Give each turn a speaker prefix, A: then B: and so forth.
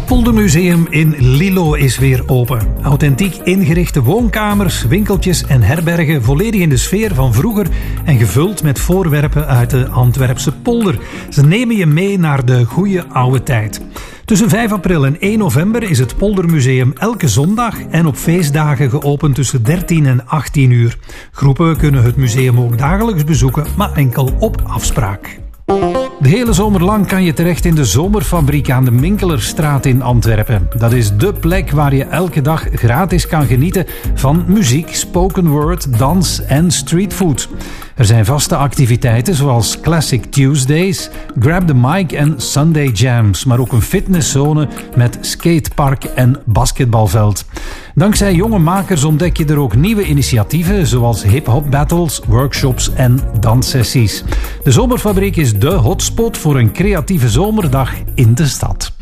A: Poldermuseum in Lillo is weer open. Authentiek ingerichte woonkamers, winkeltjes en herbergen, volledig in de sfeer van vroeger en gevuld met voorwerpen uit de Antwerpse polder. Ze nemen je mee naar de goede oude tijd. Tussen 5 april en 1 november is het Poldermuseum elke zondag en op feestdagen geopend tussen 13 en 18 uur. Groepen kunnen het museum ook dagelijks bezoeken, maar enkel op afspraak. De hele zomer lang kan je terecht in de Zomerfabriek aan de Minkelerstraat in Antwerpen. Dat is dé plek waar je elke dag gratis kan genieten van muziek, spoken word, dans en streetfood. Er zijn vaste activiteiten zoals Classic Tuesdays, Grab the Mic en Sunday Jams, maar ook een fitnesszone met skatepark en basketbalveld. Dankzij jonge makers ontdek je er ook nieuwe initiatieven zoals hip-hop battles, workshops en danssessies. De Zomerfabriek is dé hotspot voor een creatieve zomerdag in de stad.